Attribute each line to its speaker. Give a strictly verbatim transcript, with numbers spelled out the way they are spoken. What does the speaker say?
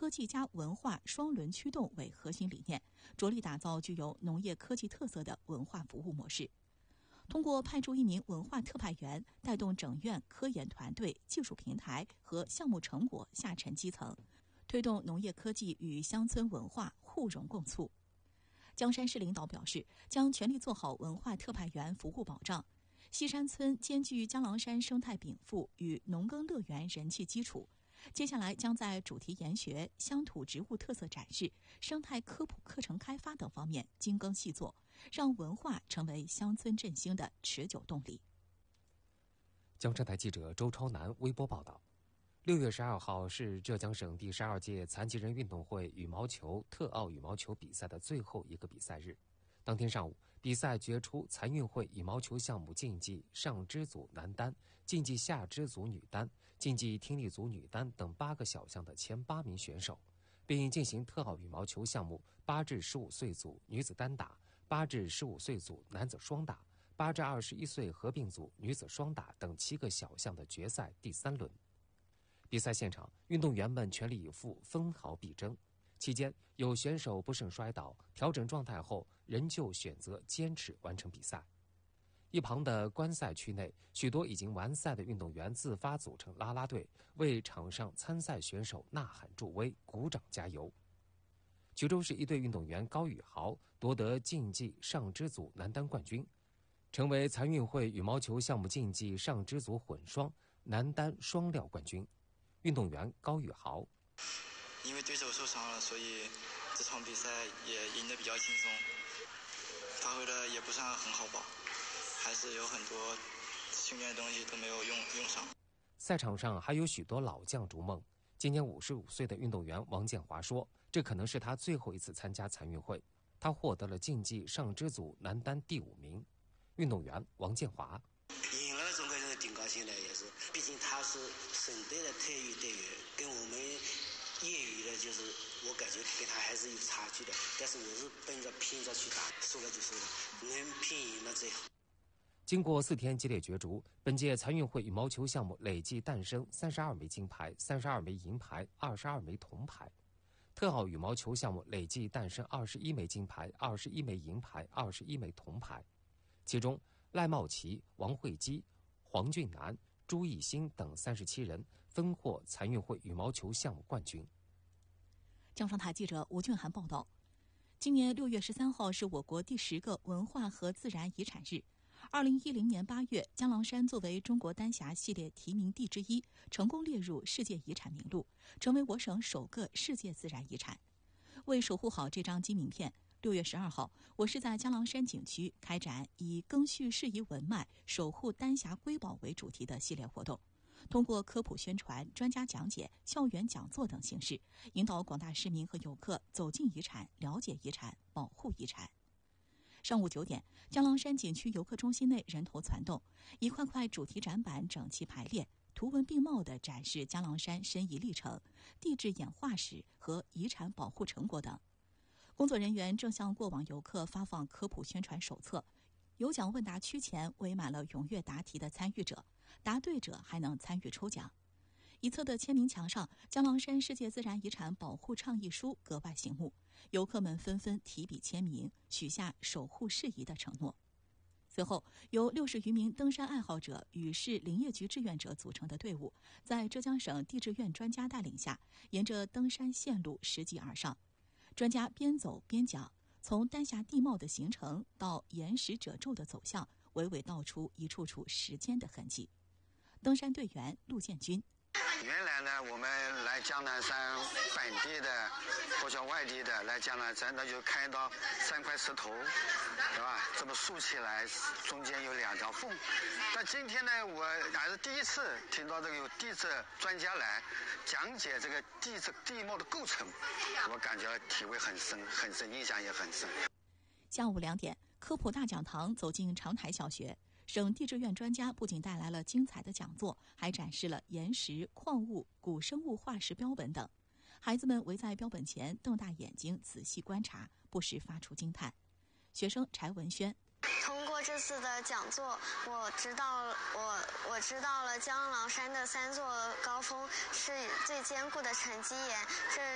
Speaker 1: 科技加文化双轮驱动为核心理念，着力打造具有农业科技特色的文化服务模式。通过派驻一名文化特派员，带动整院科研团队、技术平台和项目成果下沉基层，推动农业科技与乡村文化互融共促。江山市领导表示，将全力做好文化特派员服务保障。西山村兼具江郎山生态禀赋与农耕乐园人气基础，接下来将在主题研学、乡土植物特色展示、生态科普课程开发等方面精耕细作，让文化成为乡村振兴的持久动力。
Speaker 2: 江浙台记者周超南微博报道，六月十二号是浙江省第十二届残疾人运动会羽毛球特奥羽毛球比赛的最后一个比赛日。当天上午，比赛决出残运会羽毛球项目竞技上肢组男单、竞技下肢组女单、竞技听力组女单等八个小项的前八名选手，并进行特奥羽毛球项目八至十五岁组女子单打、八至十五岁组男子双打、八至二十一岁合并组女子双打等七个小项的决赛第三轮。比赛现场，运动员们全力以赴，分毫必争。期间，有选手不慎摔倒，调整状态后仍旧选择坚持完成比赛。一旁的观赛区内，许多已经完赛的运动员自发组成啦啦队，为场上参赛选手呐喊助威、鼓掌加油。衢州市一队运动员高宇豪夺得竞技上肢组男单冠军，成为残运会羽毛球项目竞技上肢组混双男单双料冠军。运动员高宇豪。
Speaker 3: 因为对手受伤了，所以这场比赛也赢得比较轻松，发挥的也不算很好吧，还是有很多训练的东西都没有用用上。
Speaker 2: 赛场上还有许多老将逐梦。今年五十五岁的运动员王建华说，这可能是他最后一次参加残运会。他获得了竞技上肢组男单第五名。运动员王建华。
Speaker 4: 赢了总归是挺高兴的，也是，毕竟他是省队的退役队员，跟我们业余的，就是我感觉跟他还是有差距的，但是我是奔着拼着去打，输了就输了，能拼赢了最好。
Speaker 2: 经过四天激烈角逐，本届残运会羽毛球项目累计诞生三十二枚金牌、三十二枚银牌、二十二枚铜牌；特奥羽毛球项目累计诞生二十一枚金牌、二十一枚银牌、二十一枚铜牌。其中，赖茂琪、王慧基、黄俊南、朱艺兴等三十七人分获残运会羽毛球项目冠军。
Speaker 1: 江上台记者吴俊涵报道，今年六月十三号是我国第十个文化和自然遗产日。二零一零年八月，江郎山作为中国丹霞系列提名地之一，成功列入世界遗产名录，成为我省首个世界自然遗产。为守护好这张金名片，六月十二号，我市在江郎山景区开展以更续适宜文脉、守护丹霞瑰宝为主题的系列活动，通过科普宣传、专家讲解、校园讲座等形式，引导广大市民和游客走进遗产、了解遗产、保护遗产。上午九点，江郎山景区游客中心内人头攒动，一块块主题展板整齐排列，图文并茂地展示江郎山申遗历程、地质演化史和遗产保护成果等。工作人员正向过往游客发放科普宣传手册，有奖问答区前围满了踊跃答题的参与者，答对者还能参与抽奖。一侧的签名墙上，江郎山世界自然遗产保护倡议书格外醒目，游客们纷纷提笔签名，许下守护事宜的承诺。随后，由六十余名登山爱好者与市林业局志愿者组成的队伍，在浙江省地质院专家带领下，沿着登山线路拾级而上。专家边走边讲，从丹霞地貌的形成到岩石褶皱的走向，娓娓道出一处处时间的痕迹。登山队员陆建军。
Speaker 5: 原来呢，我们来江南山本地的或者外地的来江南山，那就看到三块石头，对吧？这么竖起来，中间有两条缝。但今天呢，我还是第一次听到这个有地质专家来讲解这个地质地貌的构成，我感觉体会很深，很深，印象也很深。
Speaker 1: 下午两点，科普大讲堂走进长台小学。省地质院专家不仅带来了精彩的讲座，还展示了岩石、矿物、古生物化石标本等。孩子们围在标本前，瞪大眼睛仔细观察，不时发出惊叹。学生柴文轩。
Speaker 6: 通过这次的讲座，我知道我我知道了江郎山的三座高峰是最坚固的沉积岩，这